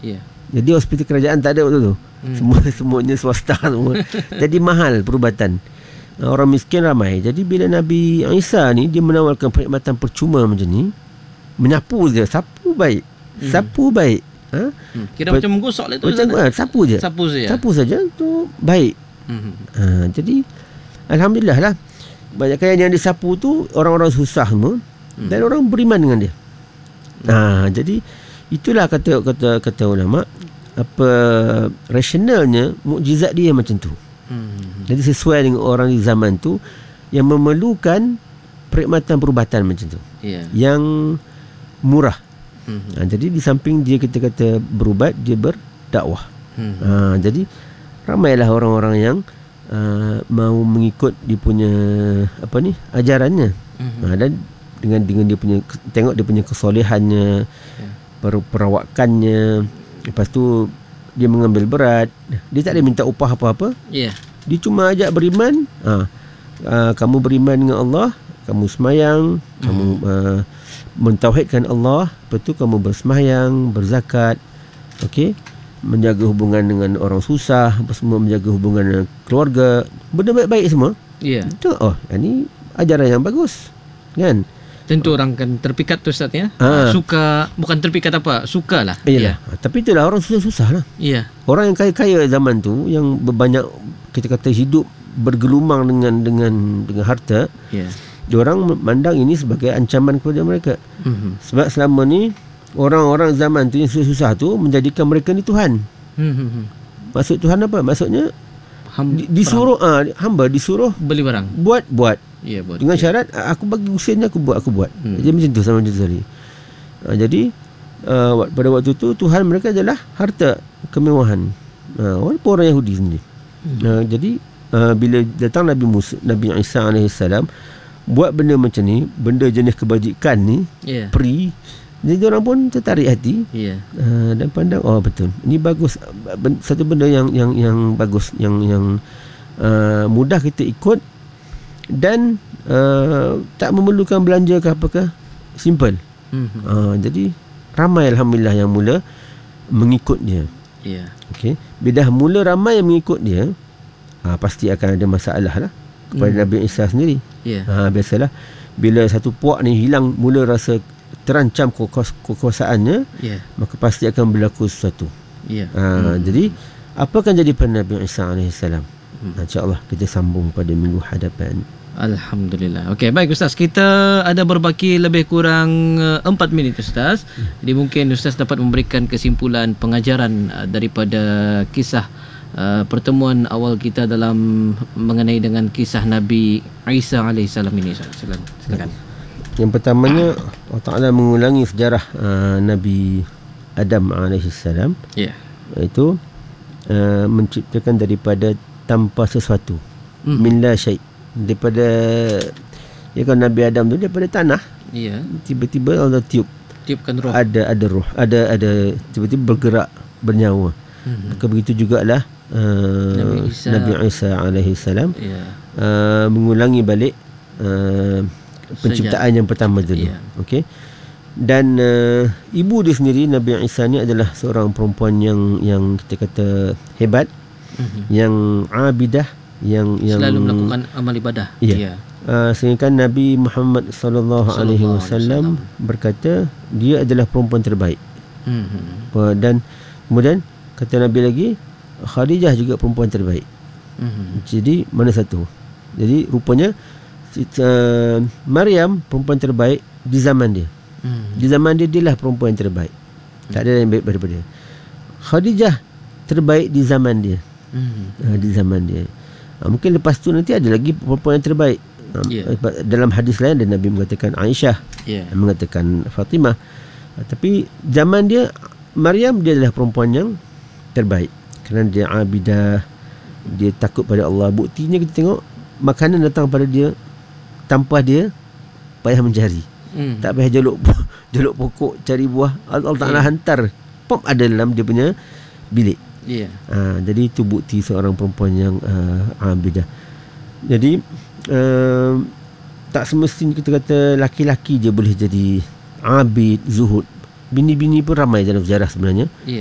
Ya. Jadi hospital kerajaan tak ada waktu tu. Semuanya swasta semua. Jadi mahal perubatan. Orang miskin ramai. Jadi bila Nabi Isa ni dia menawarkan perkhidmatan percuma macam ni, menyapu je, sapu baik. Sapu baik. Kira macam menggosok lah tu. Macam sapu je. Sapu saja tu baik. Jadi alhamdulillah lah. Banyak yang disapu tu orang-orang susah semua dan orang beriman dengan dia. Jadi itulah kata ulama, apa rasionalnya mukjizat dia macam tu. Jadi sesuai dengan orang di zaman tu yang memerlukan perkhidmatan perubatan macam tu, yang murah. Jadi di samping dia kita kata berubat, dia berdakwah. Jadi ramailah orang-orang yang mau mengikut dia punya ajarannya. Dan dengan dia punya, tengok dia punya kesolehannya, perawakannya. Lepas tu dia mengambil berat, dia tak ada minta upah apa-apa. Dia cuma ajak beriman. Kamu beriman dengan Allah, kamu semayang, kamu mentauhidkan Allah, lepas tu kamu bersemayang, berzakat, menjaga hubungan dengan orang susah, semua menjaga hubungan dengan keluarga, benda baik-baik semua. Itu ini ajaran yang bagus, kan? Tentu orang kan terpikat tu Ustaz ya. Suka, bukan terpikat apa, sukalah. Tapi itulah orang susah-susah lah. Orang yang kaya-kaya zaman tu, yang berbanyak kita kata hidup bergelumang dengan harta, diorang memandang ini sebagai ancaman kepada mereka. Sebab selama ni orang-orang zaman tu yang susah-susah tu menjadikan mereka ni Tuhan. Maksud Tuhan apa? Maksudnya disuruh hamba disuruh beli barang, buat dengan syarat aku bagi usianya aku buat. Jadi macam tu sama macam tadi. Jadi pada waktu tu Tuhan mereka adalah harta, kemewahan. Walaupun orang Yahudi sendiri. Jadi bila datang Nabi Isa alaihissalam buat benda macam ni, benda jenis kebajikan ni, peri, jadi orang pun tertarik hati, dan pandang betul, ini bagus, satu benda yang bagus, yang mudah kita ikut dan tak memerlukan belanja ke apakah, simple. Jadi ramai alhamdulillah yang mula mengikut dia. Bila dah mula ramai yang mengikut dia, pasti akan ada masalah lah kepada Nabi Isa sendiri. Biasalah bila satu puak ni hilang, mula rasa terancam kekuasaannya, maka pasti akan berlaku sesuatu. Jadi apa akan jadi pada Nabi Isa alaihissalam? InsyaAllah kita sambung pada minggu hadapan. Alhamdulillah. Okey, baik Ustaz, kita ada berbaki lebih kurang 4 minit Ustaz. Jadi mungkin Ustaz dapat memberikan kesimpulan pengajaran daripada kisah pertemuan awal kita dalam mengenai dengan kisah Nabi Isa alaihissalam ini. Silakan. Yang pertamanya, Allah Ta'ala mengulangi sejarah Nabi Adam alaihissalam. Iaitu menciptakan daripada tanpa sesuatu, min la syai', daripada kan Nabi Adam tu daripada tanah. Tiba-tiba Allah tiupkan roh, ada roh, ada tiba-tiba bergerak, bernyawa. Maka begitu jugalah Nabi Isa alaihissalam mengulangi balik penciptaan yang pertama dulu. Dan ibu dia sendiri, Nabi Isa ni adalah seorang perempuan yang kita kata hebat, yang abidah, yang selalu melakukan amal ibadah. Sehingga Nabi Muhammad sallallahu alaihi wasallam berkata dia adalah perempuan terbaik. Dan kemudian kata Nabi lagi, Khadijah juga perempuan terbaik. Jadi mana satu? Jadi rupanya Maryam perempuan terbaik di zaman dia. Di zaman dia, dialah perempuan yang terbaik. Tak ada yang baik daripada dia. Khadijah terbaik di zaman dia. Di zaman dia. Mungkin lepas tu nanti ada lagi perempuan yang terbaik. Dalam hadis lain dan Nabi mengatakan Aisyah, mengatakan Fatimah. Tapi zaman dia, Maryam, dia adalah perempuan yang terbaik kerana dia abidah, dia takut pada Allah. Buktinya kita tengok makanan datang pada dia tanpa dia payah mencari. Tak payah jaluk pokok cari buah, Allah Ta'ala hantar, pop ada dalam dia punya bilik. Jadi itu bukti seorang perempuan yang abidah. Jadi tak semestinya kita kata laki-laki je boleh jadi abid, zuhud. Bini-bini pun ramai dalam sejarah sebenarnya.